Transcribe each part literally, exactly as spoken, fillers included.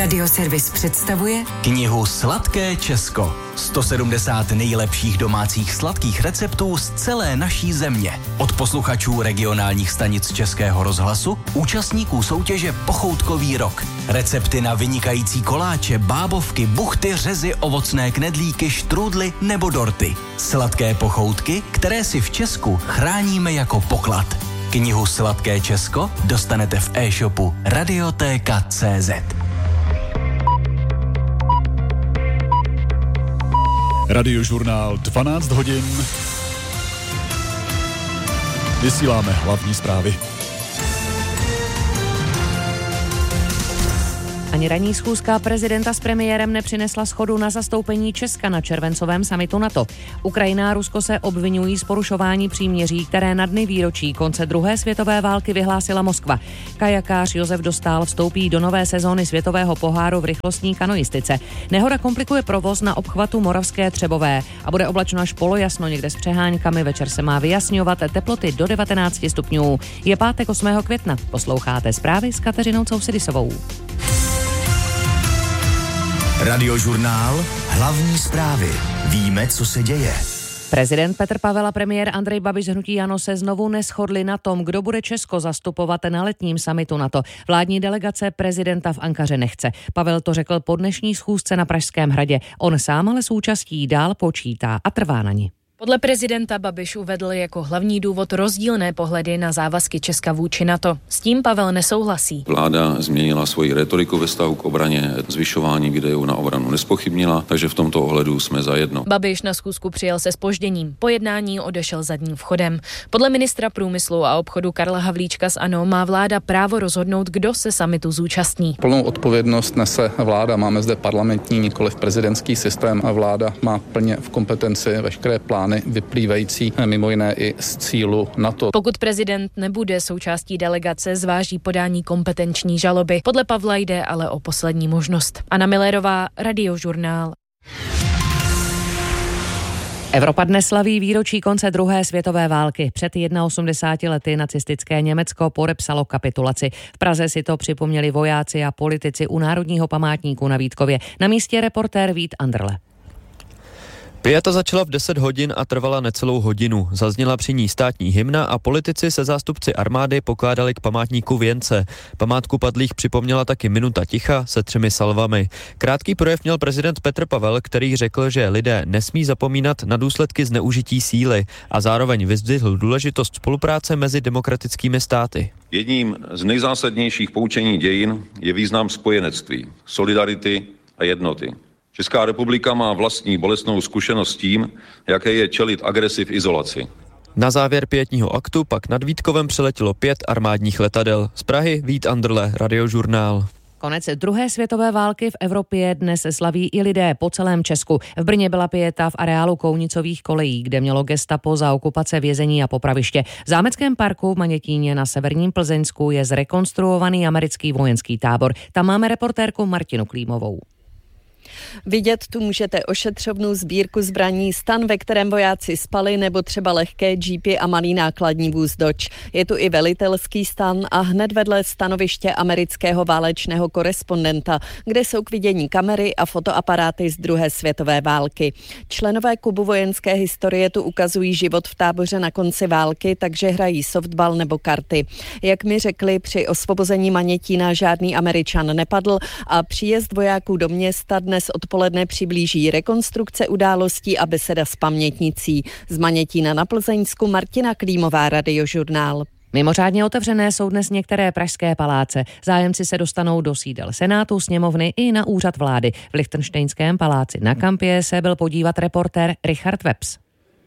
Radioservis představuje knihu Sladké Česko. sto sedmdesát nejlepších domácích sladkých receptů z celé naší země. Od posluchačů regionálních stanic Českého rozhlasu, účastníků soutěže Pochoutkový rok. Recepty na vynikající koláče, bábovky, buchty, řezy, ovocné knedlíky, štrůdly nebo dorty. Sladké pochoutky, které si v Česku chráníme jako poklad. Knihu Sladké Česko dostanete v e-shopu Radiotéka tečka cé zet. Radiožurnál dvanáct hodin. Vysíláme hlavní zprávy. Ani ranní schůzka prezidenta s premiérem nepřinesla shodu na zastoupení Česka na červencovém summitu NATO. Ukrajina a Rusko se obvinují z porušování příměří, které na dny výročí konce druhé světové války vyhlásila Moskva. Kajakář Josef Dostál vstoupí do nové sezóny světového poháru v rychlostní kanoistice. Nehoda komplikuje provoz na obchvatu Moravské Třebové a bude oblačno až polojasno, někde s přeháňkami. Večer se má vyjasňovat, teploty do devatenáct stupňů. Je pátek osmého května. Posloucháte zprávy s Kateřinou Cousidisovou. Radiožurnál hlavní zprávy. Víme, co se děje. Prezident Petr Pavel a premiér Andrej Babiš z hnutí ANO se znovu neshodli na tom, kdo bude Česko zastupovat na letním summitu NATO. Vládní delegace prezidenta v Ankaře nechce. Pavel to řekl po dnešní schůzce na Pražském hradě. On sám ale s účastí dál počítá a trvá na ní. Podle prezidenta Babiš uvedl jako hlavní důvod rozdílné pohledy na závazky Česka vůči NATO. S tím Pavel nesouhlasí. Vláda změnila svoji retoriku ve vztahu k obraně, zvyšování výdajů na obranu nespochybnila, takže v tomto ohledu jsme zajedno. Babiš na schůzku přijel se zpožděním. Po jednání odešel zadním vchodem. Podle ministra průmyslu a obchodu Karla Havlíčka z ANO má vláda právo rozhodnout, kdo se summitu zúčastní. Plnou odpovědnost nese vláda. Máme zde parlamentní, nikoliv prezidentský systém a vláda má plně v kompetenci veškeré plány vyplývající mimo jiné i z cílu NATO. Pokud prezident nebude součástí delegace, zváží podání kompetenční žaloby. Podle Pavla jde ale o poslední možnost. Anna Millerová, Radiožurnál. Evropa dnes slaví výročí konce druhé světové války. Před osmdesáti jednoho lety nacistické Německo podepsalo kapitulaci. V Praze si to připomněli vojáci a politici u Národního památníku na Vítkově. Na místě reportér Vít Andrle. Pieta začala v deset hodin a trvala necelou hodinu. Zazněla při ní státní hymna a politici se zástupci armády pokládali k památníku věnce. Památku padlých připomněla taky minuta ticha se třemi salvami. Krátký projev měl prezident Petr Pavel, který řekl, že lidé nesmí zapomínat na důsledky zneužití síly a zároveň vyzdvihl důležitost spolupráce mezi demokratickými státy. Jedním z nejzásadnějších poučení dějin je význam spojenectví, solidarity a jednoty. Česká republika má vlastní bolestnou zkušenost s tím, jaké je čelit agresi v izolaci. Na závěr pietního aktu pak nad Vítkovem přiletělo pět armádních letadel. Z Prahy Vít Andrle, Radiožurnál. Konec druhé světové války v Evropě dnes slaví i lidé po celém Česku. V Brně byla pieta v areálu Kounicových kolejí, kde mělo gestapo za okupace vězení a popraviště. V zámeckém parku v Manětíně na severním Plzeňsku je zrekonstruovaný americký vojenský tábor. Tam máme reportérku Martinu Klímovou. Vidět tu můžete ošetřovnu, sbírku zbraní, stan, ve kterém vojáci spali, nebo třeba lehké džípy a malý nákladní vůz Dodge. Je tu i velitelský stan a hned vedle stanoviště amerického válečného korespondenta, kde jsou k vidění kamery a fotoaparáty z druhé světové války. Členové klubu vojenské historie tu ukazují život v táboře na konci války, takže hrají softball nebo karty. Jak mi řekli, při osvobození Manětína žádný Američan nepadl a příjezd vojáků do města dnes odpoledne přiblíží rekonstrukce událostí a beseda s pamětnicí. Z Manětína na Plzeňsku Martina Klímová, Radiožurnál. Mimořádně otevřené jsou dnes některé pražské paláce. Zájemci se dostanou do sídel Senátu, sněmovny i na úřad vlády. V Lichtenštejnském paláci na Kampě se byl podívat reportér Richard Webs.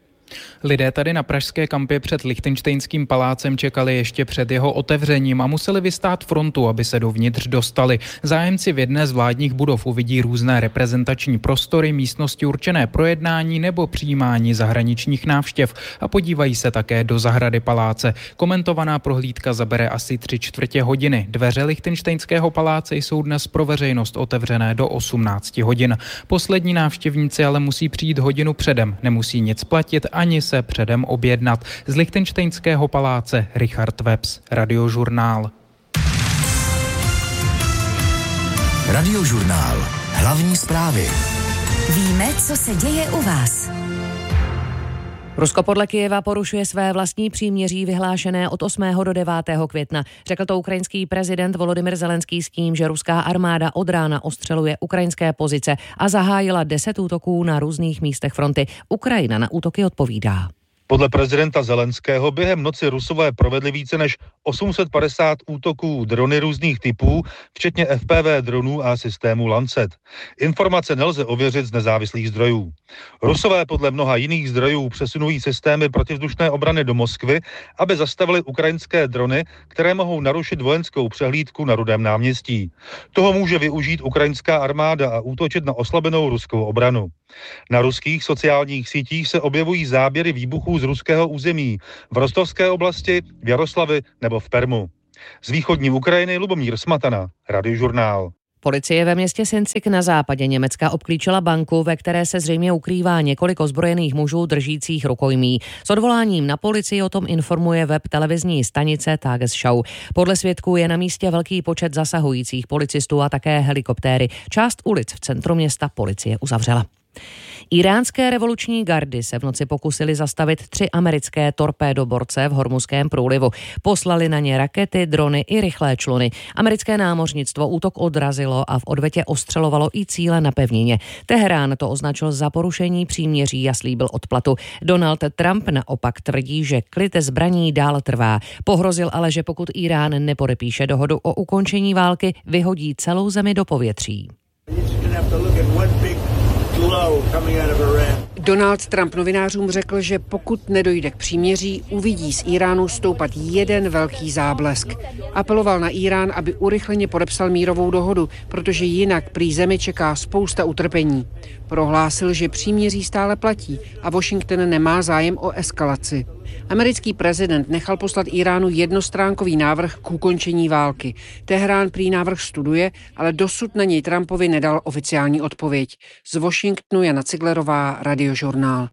Lidé tady na pražské Kampě před Lichtenštejnským palácem čekali ještě před jeho otevřením a museli vystát frontu, aby se dovnitř dostali. Zájemci v jedné z vládních budov uvidí různé reprezentační prostory, místnosti určené pro jednání nebo přijímání zahraničních návštěv a podívají se také do zahrady paláce. Komentovaná prohlídka zabere asi tři čtvrtě hodiny. Dveře Lichtenštejnského paláce jsou dnes pro veřejnost otevřené do osmnácti hodin. Poslední návštěvníci ale musí přijít hodinu předem, nemusí nic platit ani se předem objednat. Z Lichtenštejnského paláce Richard Webs, Radiožurnál. Radiožurnál. Hlavní zprávy. Víme, co se děje u vás. Rusko podle Kyjeva porušuje své vlastní příměří vyhlášené od osmého do devátého května. Řekl to ukrajinský prezident Volodymyr Zelenský s tím, že ruská armáda od rána ostřeluje ukrajinské pozice a zahájila deset útoků na různých místech fronty. Ukrajina na útoky odpovídá. Podle prezidenta Zelenského během noci Rusové provedli více než osm set padesát útoků drony různých typů, včetně F P V dronů a systému Lancet. Informace nelze ověřit z nezávislých zdrojů. Rusové podle mnoha jiných zdrojů přesunují systémy protivzdušné obrany do Moskvy, aby zastavili ukrajinské drony, které mohou narušit vojenskou přehlídku na Rudém náměstí. Toho může využít ukrajinská armáda a útočit na oslabenou ruskou obranu. Na ruských sociálních sítích se objevují záběry výbuchů z ruského území v Rostovské oblasti, v Jaroslavi nebo v Permu. Z východní Ukrajiny Lubomír Smatana, Radiožurnál. Policie ve městě Sincik na západě Německa obklíčila banku, ve které se zřejmě ukrývá několik ozbrojených mužů držících rukojmí. S odvoláním na policii o tom informuje web televizní stanice Tagesschau. Podle svědků je na místě velký počet zasahujících policistů a také helikoptéry. Část ulic v centru města policie uzavřela. Iránské revoluční gardy se v noci pokusili zastavit tři americké torpédoborce v Hormuzském průlivu. Poslali na ně rakety, drony i rychlé čluny. Americké námořnictvo útok odrazilo a v odvetě ostřelovalo i cíle na pevnině. Teherán to označil za porušení příměří a slíbil odplatu. Donald Trump naopak tvrdí, že klid zbraní dál trvá. Pohrozil ale, že pokud Irán nepodepíše dohodu o ukončení války, vyhodí celou zemi do povětří. Donald Trump novinářům řekl, že pokud nedojde k příměří, uvidí z Iránu stoupat jeden velký záblesk. Apeloval na Irán, aby urychleně podepsal mírovou dohodu, protože jinak prý zemi čeká spousta utrpení. Prohlásil, že příměří stále platí a Washington nemá zájem o eskalaci. Americký prezident nechal poslat Iránu jednostránkový návrh k ukončení války. Teherán prý návrh studuje, ale dosud na něj Trumpovi nedal oficiální odpověď. Z Washingtonu Jana Ciglerová, Radiožurnál.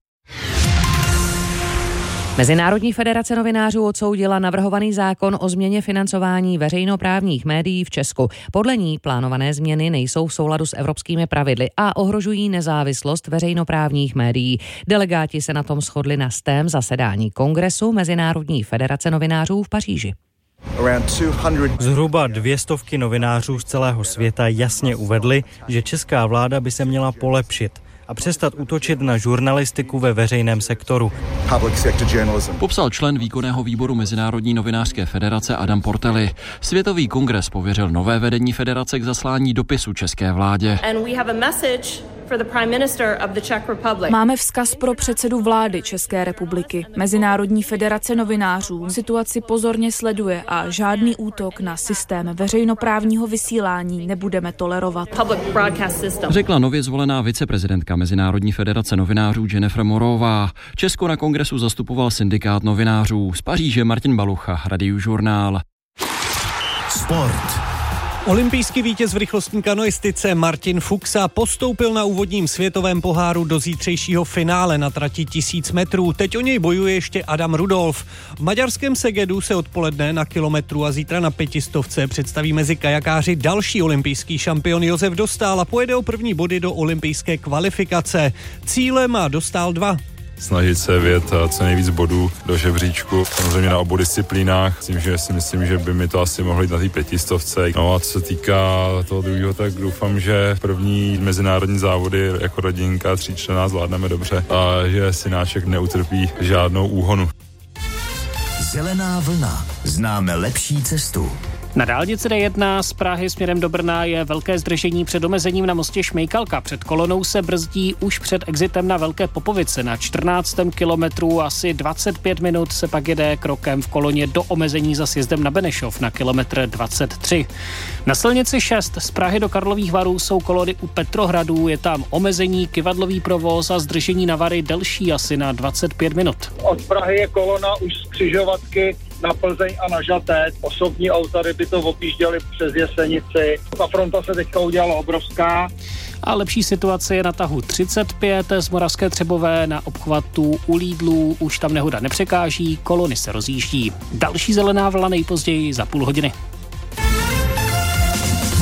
Mezinárodní federace novinářů odsoudila navrhovaný zákon o změně financování veřejnoprávních médií v Česku. Podle ní plánované změny nejsou v souladu s evropskými pravidly a ohrožují nezávislost veřejnoprávních médií. Delegáti se na tom shodli na stém zasedání Kongresu Mezinárodní federace novinářů v Paříži. Zhruba dvě stovky novinářů z celého světa jasně uvedli, že česká vláda by se měla polepšit a přestat útočit na žurnalistiku ve veřejném sektoru. Popsal člen výkonného výboru Mezinárodní novinářské federace Adam Portelli. Světový kongres pověřil nové vedení federace k zaslání dopisu české vládě. Máme vzkaz pro předsedu vlády České republiky. Mezinárodní federace novinářů situaci pozorně sleduje a žádný útok na systém veřejnoprávního vysílání nebudeme tolerovat. Řekla nově zvolená viceprezidentka Mezinárodní federace novinářů Jennifer Morová. Česko na kongresu zastupoval syndikát novinářů. Z Paříže Martin Balucha, Radiožurnál. Sport. Olympijský vítěz v rychlostní kanoistice Martin Fuxa postoupil na úvodním světovém poháru do zítřejšího finále na trati tisíc metrů. Teď o něj bojuje ještě Adam Rudolf. V maďarském Segedu se odpoledne na kilometru a zítra na pětistovce představí mezi kajakáři další olympijský šampion Josef Dostál a pojede o první body do olympijské kvalifikace. Cíle má Dostál dva. Snažit se vyjet co nejvíc bodů do žebříčku, samozřejmě na obou disciplínách. Myslím, že si myslím, že by mi to asi mohlo jít na té pětistovce. No a co se týká toho druhého, tak doufám, že první mezinárodní závody jako rodinka tříčlenná zvládneme dobře a že synáček neutrpí žádnou úhonu. Zelená vlna. Známe lepší cestu. Na dálnici D jedna z Prahy směrem do Brna je velké zdržení před omezením na mostě Šmejkalka. Před kolonou se brzdí už před exitem na Velké Popovice. Na čtrnáctém kilometru asi dvacet pět minut se pak jede krokem v koloně do omezení za sjezdem na Benešov na kilometr dvacet tři. Na silnici šest z Prahy do Karlových Varů jsou kolony u Petrohradu. Je tam omezení, kyvadlový provoz a zdržení na Vary delší asi na dvacet pět minut. Od Prahy je kolona už z křižovatky na Plzeň a na Žatec. Osobní auta by to objížděli přes Jesenici. Ta fronta se teďka udělala obrovská. A lepší situace je na tahu třicet pět z Moravské Třebové na obchvatu u Lídlů. Už tam nehoda nepřekáží, kolony se rozjíždí. Další zelená vlna nejpozději za půl hodiny.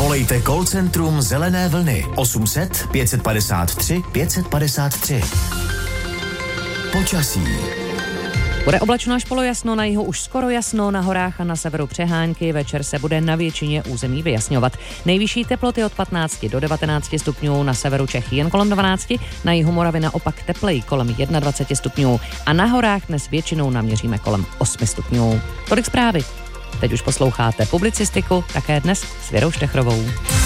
Volejte call centrum Zelené vlny osm set pět padesát tři pět padesát tři. Počasí. Bude oblačno až polojasno, na jihu už skoro jasno, na horách a na severu přehánky. Večer se bude na většině území vyjasňovat. Nejvyšší teploty od patnácti do devatenácti stupňů, na severu Čech jen kolem dvanácti, na jihu Moravy naopak teplej kolem dvacet jedna stupňů a na horách dnes většinou naměříme kolem osmi stupňů. Tolik zprávy. Teď už posloucháte publicistiku, také dnes s Věrou Štechrovou.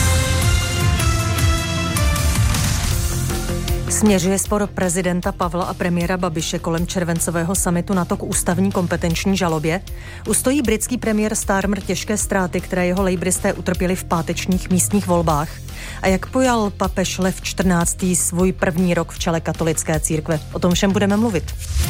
Směřuje spor prezidenta Pavla a premiéra Babiše kolem červencového summitu NATO k ústavní kompetenční žalobě. Ustojí britský premiér Starmer těžké ztráty, které jeho lejbristé utrpěli v pátečních místních volbách. A jak pojal papež Lev čtrnáctý svůj první rok v čele katolické církve? O tom všem budeme mluvit.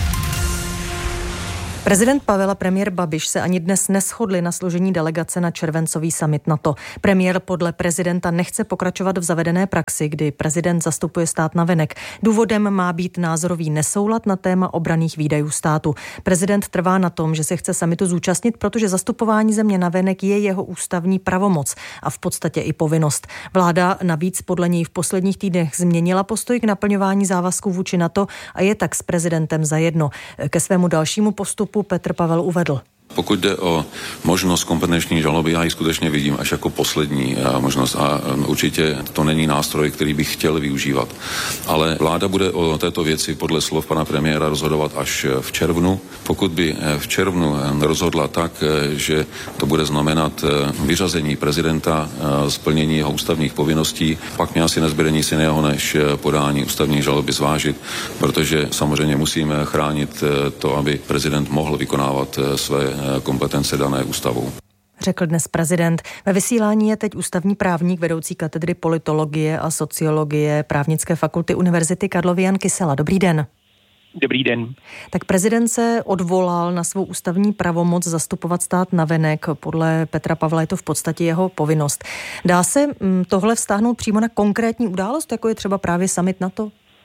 Prezident Pavel a premiér Babiš se ani dnes neshodli na složení delegace na červencový summit NATO. Premiér podle prezidenta nechce pokračovat v zavedené praxi, kdy prezident zastupuje stát navenek. Důvodem má být názorový nesoulad na téma obranných výdajů státu. Prezident trvá na tom, že se chce summitu zúčastnit, protože zastupování země navenek je jeho ústavní pravomoc a v podstatě i povinnost. Vláda navíc podle něj v posledních týdnech změnila postoj k naplňování závazků vůči NATO a je tak s prezidentem zajedno. Ke svému dalšímu postupu Petr Pavel uvedl. Pokud jde o možnost kompetenční žaloby, já ji skutečně vidím až jako poslední možnost a určitě to není nástroj, který bych chtěl využívat. Ale vláda bude o této věci podle slov pana premiéra rozhodovat až v červnu. Pokud by v červnu rozhodla tak, že to bude znamenat vyřazení prezidenta z plnění jeho ústavních povinností, pak mě asi nezbyde nic jiného, než podání ústavní žaloby zvážit, protože samozřejmě musíme chránit to, aby prezident mohl vykonávat své kompetence dané ústavou. Řekl dnes prezident. Ve vysílání je teď ústavní právník, vedoucí katedry politologie a sociologie Právnické fakulty Univerzity Karlovy Jan Kysela. Dobrý den. Dobrý den. Tak prezident se odvolal na svou ústavní pravomoc zastupovat stát navenek. Podle Petra Pavla je to v podstatě jeho povinnost. Dá se tohle vztáhnout přímo na konkrétní událost, jako je třeba právě summit NATO?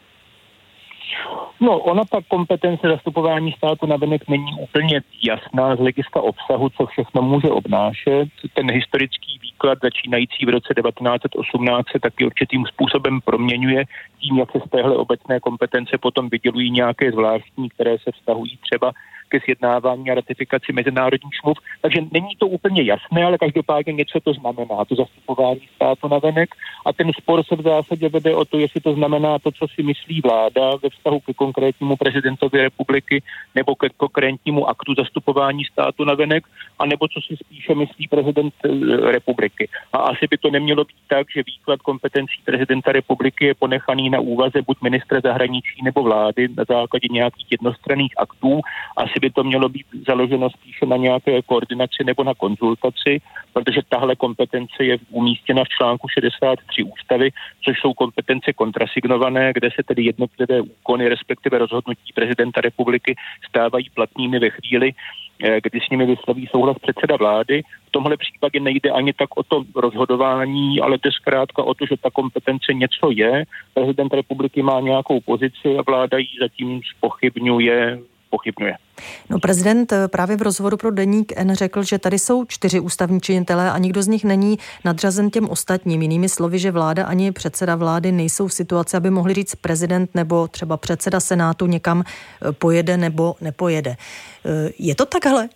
No, ona ta kompetence zastupování státu navenek není úplně jasná z hlediska obsahu, co všechno může obnášet. Ten historický výklad začínající v roce devatenáct osmnáct se taky určitým způsobem proměňuje tím, jak se z téhle obecné kompetence potom vydělují nějaké zvláštní, které se vztahují třeba ke sjednávání a ratifikaci mezinárodních smluv. Takže není to úplně jasné, ale každopádně něco to znamená, to zastupování státu navenek. A ten spor se v zásadě vede o to, jestli to znamená to, co si myslí vláda ve vztahu ke konkrétnímu prezidentovi republiky nebo ke konkrétnímu aktu zastupování státu navenek, anebo co si spíše myslí prezident republiky. A asi by to nemělo být tak, že výklad kompetencí prezidenta republiky je ponechaný na úvaze buď ministra zahraničí nebo vlády na základě nějakých jednostranných aktů. Asi by to mělo být založeno spíše na nějaké koordinaci nebo na konzultaci, protože tahle kompetence je umístěna v článku šedesát tři ústavy, což jsou kompetence kontrasignované, kde se tedy jednotlivé úkony, respektive rozhodnutí prezidenta republiky stávají platnými ve chvíli, kdy s nimi vysloví souhlas předseda vlády. V tomhle případě nejde ani tak o to rozhodování, ale to je zkrátka o to, že ta kompetence něco je. Prezident republiky má nějakou pozici a vláda ji zatím zpochybňuje, pochybňuje. No, prezident právě v rozhovoru pro Deník N řekl, že tady jsou čtyři ústavní činitelé a nikdo z nich není nadřazen těm ostatním. Jinými slovy, že vláda ani předseda vlády nejsou v situaci, aby mohli říct prezident nebo třeba předseda Senátu někam pojede nebo nepojede. Je to takhle?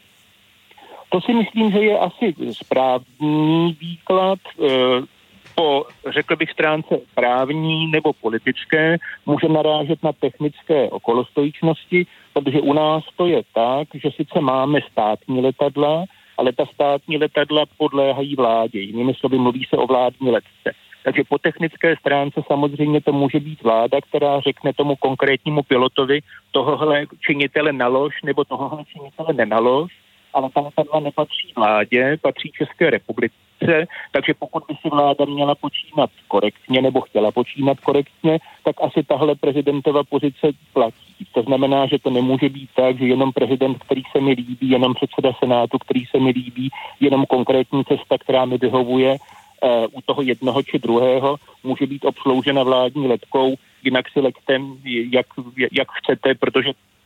To si myslím, že je asi správný výklad. Po, řekl bych, stránce právní nebo politické může narážet na technické okolostojíčnosti, protože u nás to je tak, že sice máme státní letadla, ale ta státní letadla podléhají vládě. Jinými slovy mluví se o vládní letce. Takže po technické stránce samozřejmě to může být vláda, která řekne tomu konkrétnímu pilotovi tohohle činitele nalož nebo tohohle činitele nenalož, ale ta letadla nepatří vládě, patří České republice, takže pokud by si vláda měla počínat korektně nebo chtěla počínat korektně, tak asi tahle prezidentova pozice platí. To znamená, že to nemůže být tak, že jenom prezident, který se mi líbí, jenom předseda Senátu, který se mi líbí, jenom konkrétní cesta, která mi vyhovuje, uh, u toho jednoho či druhého, může být obsloužena vládní letkou, jinak si leďte, jak, jak chcete, protože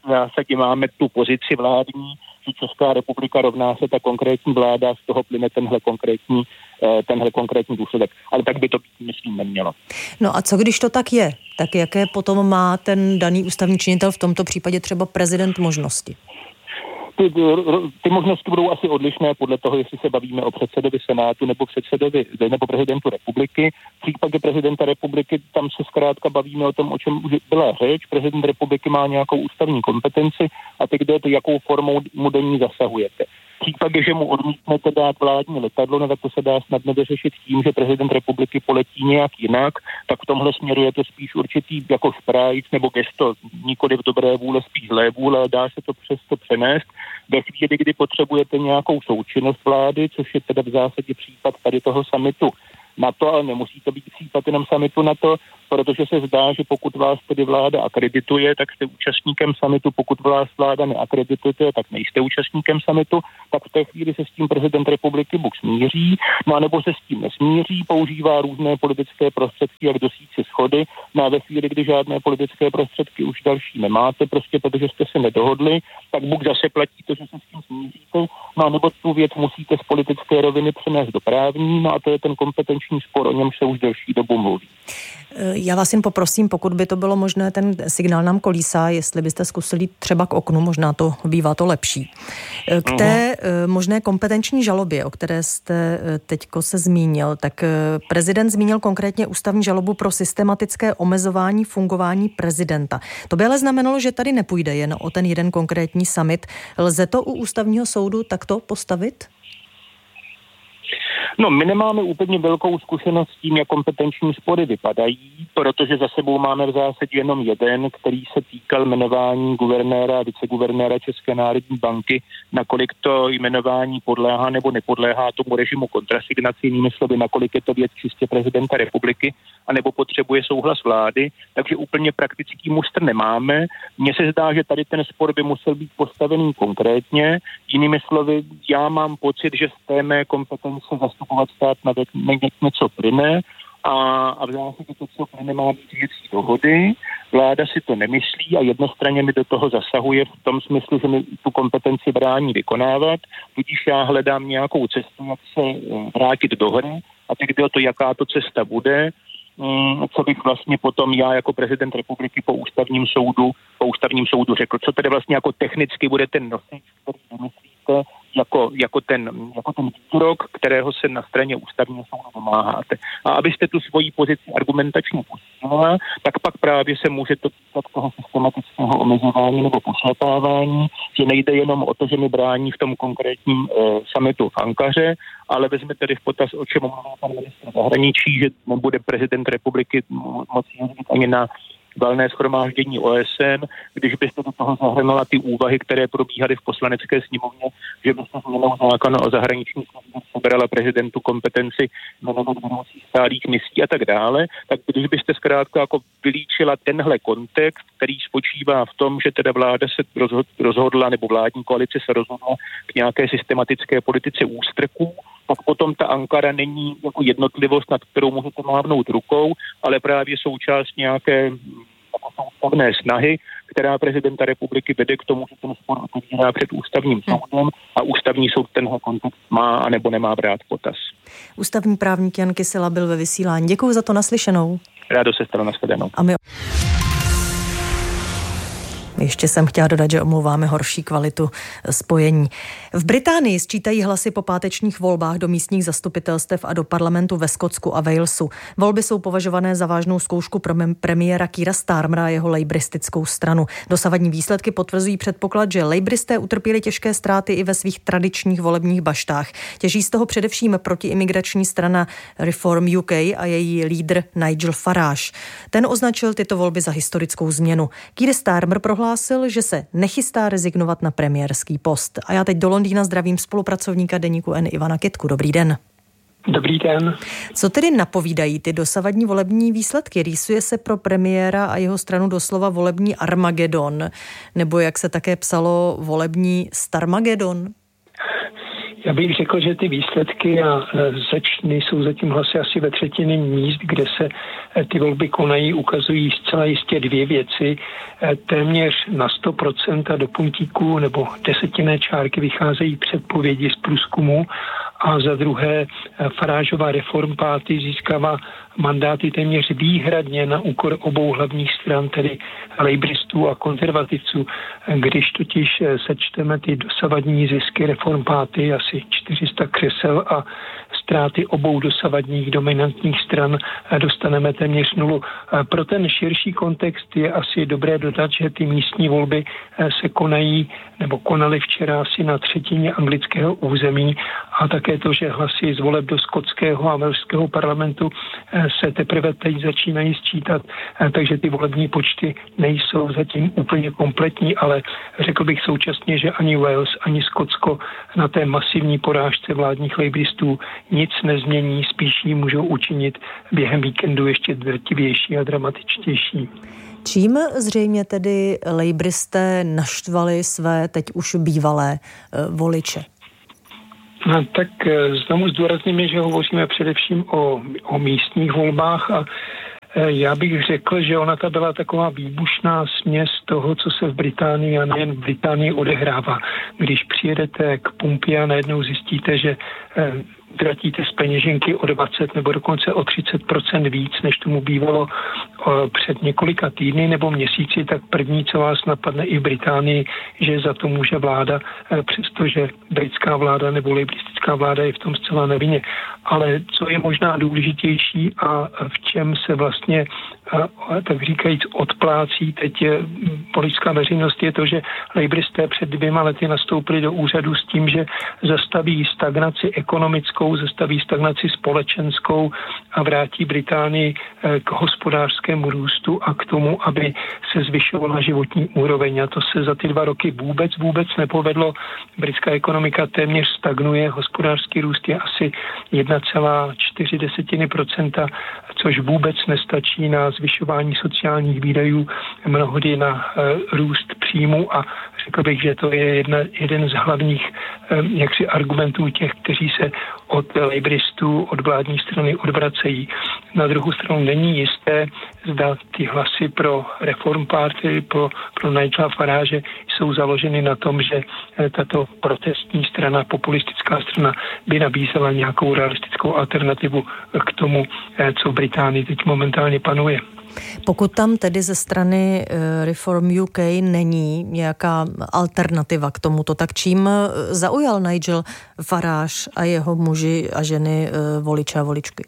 v zásadě máme tu pozici vládní, že Česká republika rovná se ta konkrétní vláda, z toho plyne tenhle konkrétní, tenhle konkrétní důsledek. Ale tak by to být, myslím, nemělo. No a co když to tak je? Tak jaké potom má ten daný ústavní činitel, v tomto případě třeba prezident, možnosti? Ty, ty možnosti budou asi odlišné podle toho, jestli se bavíme o předsedovi Senátu nebo předsedovi nebo prezidentu republiky. V případě prezidenta republiky tam se zkrátka bavíme o tom, o čem už byla řeč. Prezident republiky má nějakou ústavní kompetenci a teď jde to, jakou formou mu do ní zasahujete. V případě, že mu odmítnete dát vládní letadlo, no tak to se dá snadno vyřešit tím, že prezident republiky poletí nějak jinak, tak v tomhle směru je to spíš určitý jako šprajc nebo gesto, nikoli v dobré vůle, spíš zlé vůle, ale dá se to přesto přenést. Ve chvíli, kdy potřebujete nějakou součinnost vlády, což je teda v zásadě případ tady toho summitu NATO, ale nemusí to být případ jenom summitu NATO, protože se zdá, že pokud vás tedy vláda akredituje, tak jste účastníkem summitu, pokud vás vláda neakredituje, tak nejste účastníkem summitu, tak v té chvíli se s tím prezident republiky buď smíří, no a nebo se s tím nesmíří, používá různé politické prostředky, jak dosít si schody, no a ve chvíli, kdy žádné politické prostředky už další nemáte, prostě protože jste se nedohodli, tak buď zase platí to, že se s tím smíříte, no a nebo tu věc musíte z politické roviny přenést do právní, no a to je ten kompetenční spor, o něm se už delší dobu mluví. Já vás jen poprosím, pokud by to bylo možné, ten signál nám kolísá, jestli byste zkusili třeba k oknu, možná to bývá to lepší. K té uh-huh. možné kompetenční žalobě, o které jste teďko se zmínil, tak prezident zmínil konkrétně ústavní žalobu pro systematické omezování fungování prezidenta. To by ale znamenalo, že tady nepůjde jen o ten jeden konkrétní summit. Lze to u ústavního soudu takto postavit? No, my nemáme úplně velkou zkušenost s tím, jak kompetenční spory vypadají, protože za sebou máme v zásadě jenom jeden, který se týkal jmenování guvernéra a viceguvernéra České národní banky, nakolik to jmenování podléhá nebo nepodléhá tomu režimu kontrasignací, jinými slovy, nakolik je to věc čistě prezidenta republiky, anebo potřebuje souhlas vlády, takže úplně praktický mustr nemáme. Mně se zdá, že tady ten spor by musel být postavený konkrétně, jinými slovy, já mám pocit, že z té mé kompetence zastupovat stát na něco plyne a, a v zásadě to, co plyne, má být věcí dohody. Vláda si to nemyslí a jednostranně mi do toho zasahuje v tom smyslu, že mi tu kompetenci brání vykonávat, tudíž já hledám nějakou cestu, jak se vrátit do hry a teď jde o to, jaká to cesta bude, co bych vlastně potom já jako prezident republiky po ústavním soudu, po ústavním soudu řekl, co tedy vlastně jako technicky bude ten nosič, který vymyslíte, jako, jako ten, jako ten výrok, kterého se na straně ústavního soudu domáháte. A abyste tu svoji pozici argumentačně posílila, tak pak právě se může to týkat toho systematického omezování nebo pošlapávání, že nejde jenom o to, že mi brání v tom konkrétním uh, summitu v Ankaře, ale vezme tedy v potaz, o čem mluví pan ministr zahraničí, že nebude prezident republiky moci jezdit ani na valné shromáždění O S N, když byste do toho zahrnula ty úvahy, které probíhaly v poslanecké sněmovně, že byste změnou zákona o zahraniční službě sebrala prezidentu kompetenci jmenovat vedoucí stálých misí a tak dále, tak když byste zkrátka jako vylíčila tenhle kontext, který spočívá v tom, že teda vláda se rozhodla, nebo vládní koalice se rozhodla k nějaké systematické politice ústrků, tak potom ta Ankara není jako jednotlivost, nad kterou můžete mávnout rukou, ale právě součást nějaké soustavné snahy, která prezidenta republiky vede k tomu, že ten spor otevírá před ústavním soudem a ústavní soud tenhle kontext má a nebo nemá brát potaz. Ústavní právník Jan Kysela byl ve vysílání. Děkuji za to, naslyšenou. Rádo se stalo, nashledanou. A my... Ještě jsem chtěla dodat, že omlouváme horší kvalitu spojení. V Británii sčítají hlasy po pátečních volbách do místních zastupitelstev a do parlamentu ve Skotsku a Walesu. Volby jsou považované za vážnou zkoušku pro premiéra Keira Starmera a jeho lejbristickou stranu. Dosavadní výsledky potvrzují předpoklad, že lejbristé utrpěli těžké ztráty i ve svých tradičních volebních baštách. Těží z toho především protiimigrační strana Reform U K a její lídr Nigel Farage. Ten označil tyto volby za historickou změnu. Keir Starmer prohlásil, že se nechystá rezignovat na premiérský post. A já teď do Londýna zdravím spolupracovníka deníku N Ivana Kytku. Dobrý den. Dobrý den. Co tedy napovídají ty dosavadní volební výsledky? Rýsuje se pro premiéra a jeho stranu doslova volební Armagedon, nebo jak se také psalo, volební Starmagedon? Já bych řekl, že ty výsledky a začny jsou zatím hlasy asi ve třetině míst, kde se ty volby konají, ukazují zcela jistě dvě věci. Téměř na sto procent a do puntíku nebo desetinné čárky vycházejí předpovědi z průzkumu a za druhé Farážova Reform Party získává mandáty téměř výhradně na úkor obou hlavních stran, tedy lejbristů a konzervativců. Když totiž sečteme ty dosavadní zisky Reform Party, asi čtyři sta křesel a ztráty obou dosavadních dominantních stran, dostaneme téměř nulu. Pro ten širší kontext je asi dobré dodat, že ty místní volby se konají nebo konaly včera asi na třetině anglického území a také to, že hlasy z voleb do skotského a velšského parlamentu se teprve teď začínají sčítat, takže ty volební počty nejsou zatím úplně kompletní, ale řekl bych současně, že ani Wales, ani Skotsko na té masivní porážce vládních lejbristů nic nezmění, spíš ji můžou učinit během víkendu ještě drtivější a dramatičtější. Čím zřejmě tedy lejbristé naštvali své teď už bývalé voliče? No, tak znovu zdůrazníme, že hovoříme především o, o místních volbách a já bych řekl, že ona ta byla taková výbušná směs toho, co se v Británii a nejen v Británii odehrává. Když přijedete k pumpě a najednou zjistíte, že utratíte z peněženky o dvacet nebo dokonce o třicet procent víc, než tomu bývalo před několika týdny nebo měsíci, tak první, co vás napadne i v Británii, že za to může vláda, přestože britská vláda nebo lejbristická vláda je v tom zcela nevinně. Ale co je možná důležitější a v čem se vlastně, tak říkajíc, odplácí teď politická veřejnost, je to, že lejbristé před dvěma lety nastoupili do úřadu s tím, že zastaví stagnaci ekonomickou, zastaví stagnaci společenskou a vrátí Británii k hospodářskému růstu a k tomu, aby se zvyšovala životní úroveň. A to se za ty dva roky vůbec, vůbec nepovedlo. Britská ekonomika téměř stagnuje, hospodářský růst je asi jedna celá čtyři procenta, což vůbec nestačí na zvyšování sociálních výdajů, mnohdy na uh, růst příjmu a řekl bych, že to je jedna, jeden z hlavních um, jaksi argumentů těch, kteří se od lejbristů, od vládní strany odvracejí. Na druhou stranu není jisté, zda ty hlasy pro Reform Party, pro, pro Nigela Farage jsou založeny na tom, že tato protestní strana, populistická strana by nabízela nějakou realistickou alternativu k tomu, co v Británii teď momentálně panuje. Pokud tam tedy ze strany Reform U K není nějaká alternativa k tomuto, tak čím zaujal Nigel Farage a jeho muži a ženy voliče a voličky?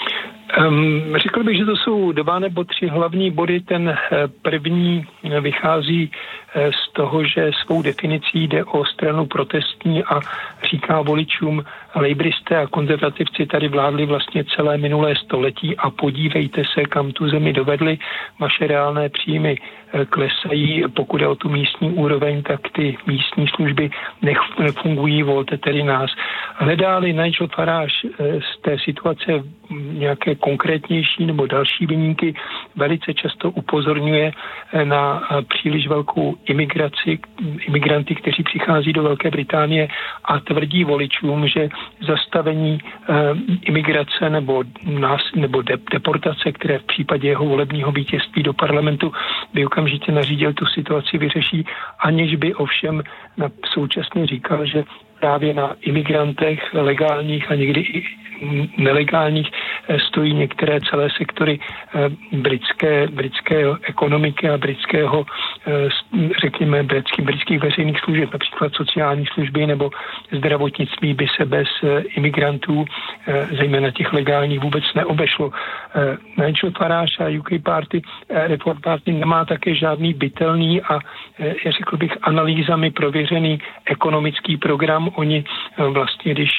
Um, řekl bych, že to jsou dva nebo tři hlavní body. Ten první vychází z toho, že svou definicí jde o stranu protestní a říká voličům, lejbristé a konzervativci tady vládli vlastně celé minulé století a podívejte se, kam tu zemi dovedli. Vaše reálné příjmy klesají, pokud je o tu místní úroveň, tak ty místní služby nefungují, volte tedy nás. Hledá-li Nigel Farage z té situace nějaké konkrétnější nebo další viníky, velice často upozorňuje na příliš velkou imigraci, imigranty, kteří přichází do Velké Británie a tvrdí voličům, že zastavení e, imigrace nebo, nás, nebo de, deportace, které v případě jeho volebního vítězství do parlamentu by okamžitě nařídil, tu situaci vyřeší, aniž by ovšem na, současně říkal, že právě na imigrantech legálních a někdy i nelegálních stojí některé celé sektory britské, britské ekonomiky a britského, řekněme, britských, britských veřejných služeb, například sociální služby nebo zdravotnictví by se bez imigrantů, zejména těch legálních, vůbec neobešlo. Nigel Farage a U K Party, Reform Party nemá také žádný bytelný a, já řekl bych, analýzami prověřený ekonomický program. Oni vlastně, když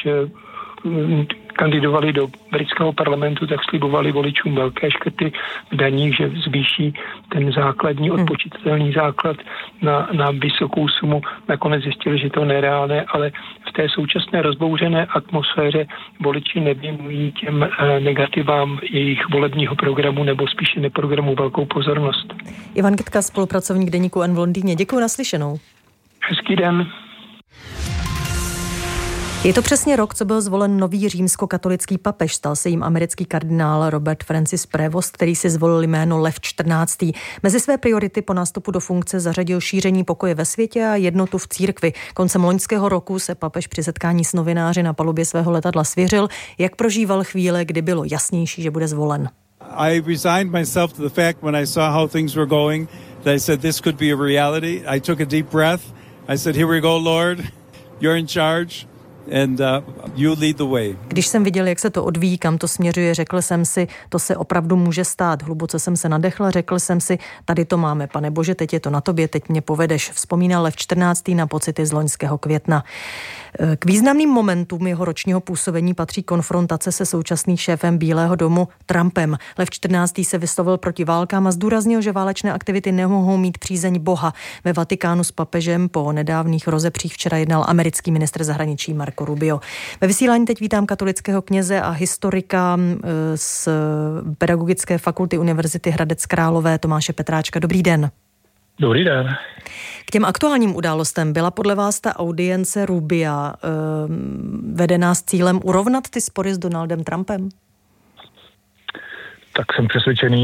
kandidovali do britského parlamentu, tak slibovali voličům velké škrty v daních, že zvýší ten základní odpočitatelný základ na, na vysokou sumu. Nakonec zjistili, že to je nereálné, ale v té současné rozbouřené atmosféře voliči nevěnují těm negativám jejich volebního programu nebo spíše neprogramu velkou pozornost. Ivan Kytka, spolupracovník deníku N v Londýně. Děkuji, naslyšenou. Hezký den. Je to přesně rok, co byl zvolen nový římskokatolický papež. Stal se jim americký kardinál Robert Francis Prevost, který si zvolil jméno Lev čtrnáctý. Mezi své priority po nástupu do funkce zařadil šíření pokoje ve světě a jednotu v církvi. Koncem loňského roku se papež při setkání s novináři na palubě svého letadla svěřil, jak prožíval chvíle, kdy bylo jasnější, že bude zvolen. I resigned myself to the fact when I saw how things were going that I said this could be a reality. I took a deep breath. I said, here we go, Lord. You're in charge. And, uh, you lead the way. Když jsem viděl, jak se to odvíjí, kam to směřuje, řekl jsem si, to se opravdu může stát. Hluboce jsem se nadechla, řekl jsem si, tady to máme, Pane Bože, teď je to na tobě, teď mě povedeš. Vzpomínal Lev čtrnáctý na pocity z loňského května. K významným momentům jeho ročního působení patří konfrontace se současným šéfem Bílého domu Trumpem. Lev čtrnáctý se vyslovil proti válkám a zdůraznil, že válečné aktivity nemohou mít přízeň Boha. Ve Vatikánu s papežem po nedávných rozepřích včera jednal americký ministr zahraničí Marco Rubio. Ve vysílání teď vítám katolického kněze a historika z Pedagogické fakulty Univerzity Hradec Králové Tomáše Petráčka. Dobrý den. Dobrý den. K těm aktuálním událostem byla podle vás ta audience Rubia eh, vedená s cílem urovnat ty spory s Donaldem Trumpem? Tak jsem přesvědčený,